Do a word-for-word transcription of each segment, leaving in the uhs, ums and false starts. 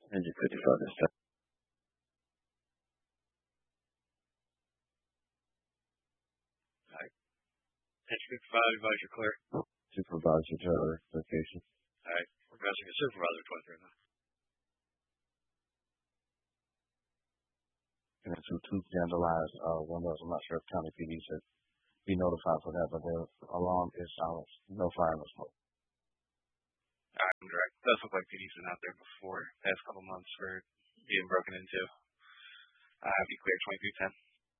Engine fifty-five is set. Alright. Engine fifty-five, advisor clear. Supervisor Tyler, location. Alright, we're passing a supervisor twenty-three now. And some two vandalized uh, windows. I'm not sure if County P D should be notified for that, but their alarm is silenced. No fire, no smoke. Alright, I'm direct. It does look like P D's been out there before, past couple months for being broken into. I have you clear twenty-three ten.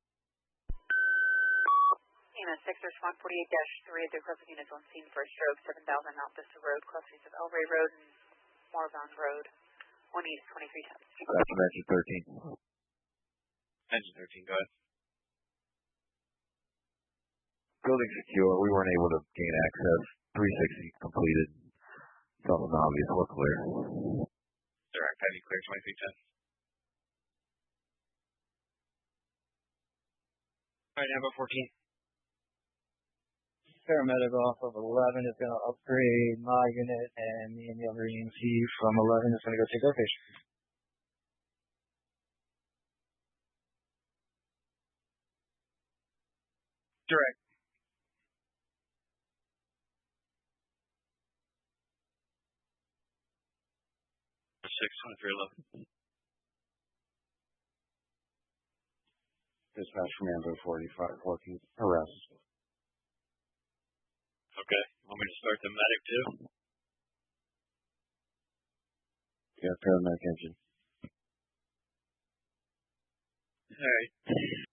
Unit six, there's one forty-eight dash three of the aggressive units on scene for a stroke, seven thousand Mount Vista Road, clusters of Elray Road and Morvan Road, one east, twenty-three ten. That's Engine thirteen. Engine thirteen, go ahead. Building secure. We weren't able to gain access. three sixty completed. Something obvious. We're clear. Direct, have you clear twenty-three ten. Alright, Amber fourteen. Paramedic off of eleven is going to upgrade my unit, and me and the other E M C from eleven is going to go take our patient. Direct. six, twenty-three eleven. Dispatch from Amber forty-five fourteen. Arrest. Okay. Want me to start the medic too? Yeah, paramedic engine. Alright.